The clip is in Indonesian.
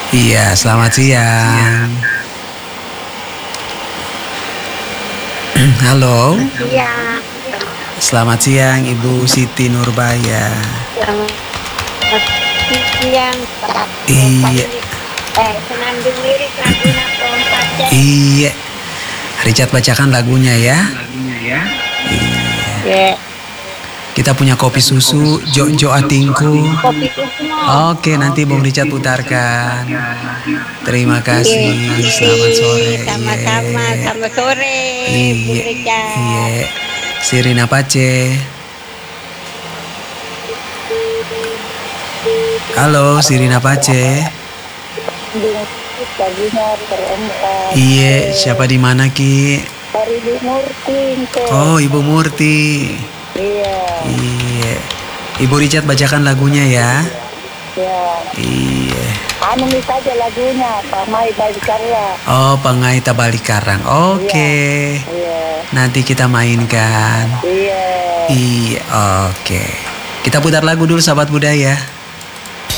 Iya, selamat siang. Halo, Iya, selamat siang Ibu Siti Nurbaya. selamat siang, Pak. Iya, Senandung lirik lagunya Pohon Pace. iya. Richard bacakan lagunya ya. Ya, Kita punya kopi susu, Jo Atingku. kopi susu mau. Oke, nanti Bung Richard putarkan. Terima kasih. Selamat sore. Sama-sama, Iya, selamat sore, Bung iya, Richard. iya. Sirina Pace. Halo, Sirina Pace. Lagunya terengkar. Iya, siapa di mana Ki? Dari Ibu Murti. Oh, Ibu Murti. Iya, Iya. Ibu Richard bacakan lagunya ya. ya. Iya. Anu saja lagunya, Pamai Balik Karya. Oh, Pangai Tabalik Karang. Oke. Iya, Nanti kita mainkan. iya. Iya, oke. Kita putar lagu dulu sahabat budaya.